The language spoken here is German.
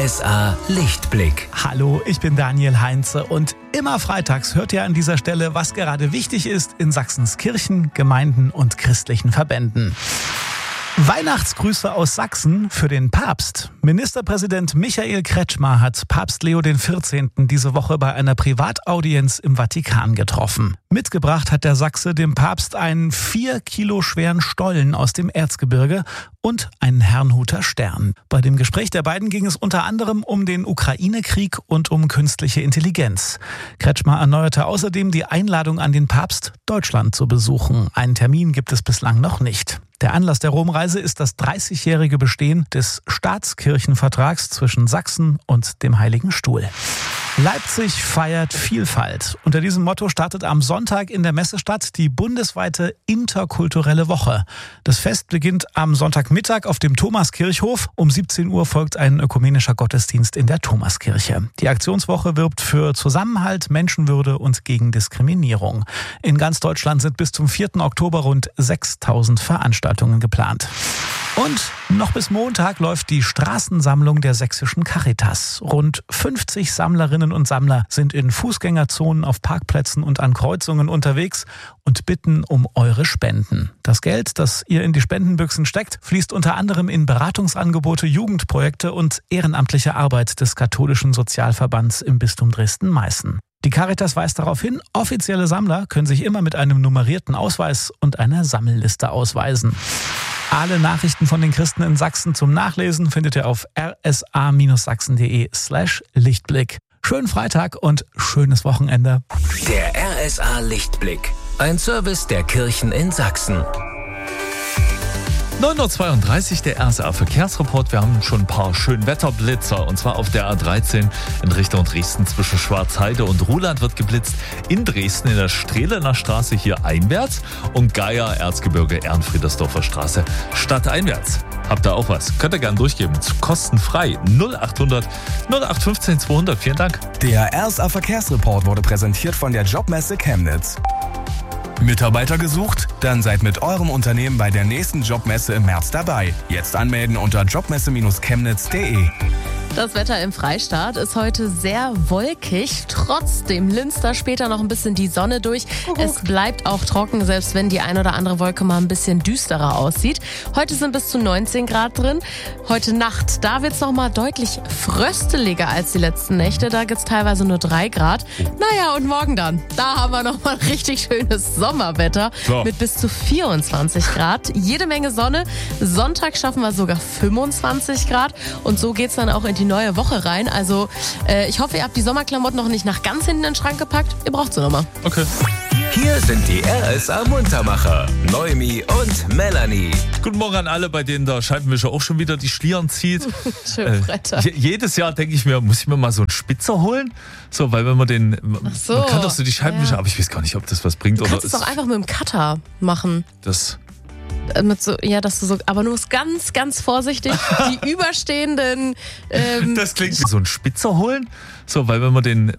RSA Lichtblick. Hallo, ich bin Daniel Heinze und immer freitags hört ihr an dieser Stelle, was gerade wichtig ist in Sachsens Kirchen, Gemeinden und christlichen Verbänden. Weihnachtsgrüße aus Sachsen für den Papst. Ministerpräsident Michael Kretschmer hat Papst Leo XIV. Diese Woche bei einer Privataudienz im Vatikan getroffen. Mitgebracht hat der Sachse dem Papst einen 4 Kilo schweren Stollen aus dem Erzgebirge und einen Herrnhuter Stern. Bei dem Gespräch der beiden ging es unter anderem um den Ukraine-Krieg und um künstliche Intelligenz. Kretschmer erneuerte außerdem die Einladung an den Papst, Deutschland zu besuchen. Einen Termin gibt es bislang noch nicht. Der Anlass der Romreise ist das 30-jährige Bestehen des Staatskirchenvertrags zwischen Sachsen und dem Heiligen Stuhl. Leipzig feiert Vielfalt. Unter diesem Motto startet am Sonntag in der Messestadt die bundesweite interkulturelle Woche. Das Fest beginnt am Sonntagmittag auf dem Thomaskirchhof. Um 17 Uhr folgt ein ökumenischer Gottesdienst in der Thomaskirche. Die Aktionswoche wirbt für Zusammenhalt, Menschenwürde und gegen Diskriminierung. In ganz Deutschland sind bis zum 4. Oktober rund 6.000 Veranstaltungen geplant. Und noch bis Montag läuft die Straßensammlung der sächsischen Caritas. Rund 50 Sammlerinnen und Sammler sind in Fußgängerzonen, auf Parkplätzen und an Kreuzungen unterwegs und bitten um eure Spenden. Das Geld, das ihr in die Spendenbüchsen steckt, fließt unter anderem in Beratungsangebote, Jugendprojekte und ehrenamtliche Arbeit des katholischen Sozialverbands im Bistum Dresden-Meißen. Die Caritas weist darauf hin, offizielle Sammler können sich immer mit einem nummerierten Ausweis und einer Sammelliste ausweisen. Alle Nachrichten von den Christen in Sachsen zum Nachlesen findet ihr auf rsa-sachsen.de/Lichtblick. Schönen Freitag und schönes Wochenende. Der RSA Lichtblick. Ein Service der Kirchen in Sachsen. 9:32 Uhr, der RSA Verkehrsreport. Wir haben schon ein paar Schönwetterblitzer. Und zwar auf der A13 in Richtung Dresden zwischen Schwarzheide und Ruhland wird geblitzt. In Dresden in der Strehlener Straße hier einwärts. Und Geier, Erzgebirge, Ehrenfriedersdorfer Straße stadteinwärts. Habt ihr auch was? Könnt ihr gerne durchgeben. Kostenfrei. 0800 0815 200. Vielen Dank. Der RSA Verkehrsreport wurde präsentiert von der Jobmesse Chemnitz. Mitarbeiter gesucht? Dann seid mit eurem Unternehmen bei der nächsten Jobmesse im März dabei. Jetzt anmelden unter jobmesse-chemnitz.de. Das Wetter im Freistaat ist heute sehr wolkig. Trotzdem linst da später noch ein bisschen die Sonne durch. Es bleibt auch trocken, selbst wenn die ein oder andere Wolke mal ein bisschen düsterer aussieht. Heute sind bis zu 19 Grad drin. Heute Nacht, da wird es noch mal deutlich frösteliger als die letzten Nächte. Da gibt es teilweise nur 3 Grad. Naja, und morgen dann. Da haben wir noch mal richtig schönes Sommerwetter mit bis zu 24 Grad. Jede Menge Sonne. Sonntag schaffen wir sogar 25 Grad. Und so geht es dann auch in die neue Woche rein. Also ich hoffe, ihr habt die Sommerklamotten noch nicht nach ganz hinten in den Schrank gepackt. Ihr braucht sie nochmal. Okay. Hier sind die RSA Muntermacher, Noemi und Melanie. Guten Morgen an alle, bei denen der Scheibenwischer auch schon wieder die Schlieren zieht. Schön Bretter. Jedes Jahr denke ich mir, muss ich mir mal so einen Spitzer holen? So, weil wenn man den, man kann doch so die Scheibenwischer, aber ich weiß gar nicht, ob das was bringt. Du kannst es doch einfach mit dem Cutter machen. Das... Mit so, ja, dass du so, aber nur ganz, ganz vorsichtig die überstehenden. Das klingt wie so ein Spitzer holen. So, weil wenn man den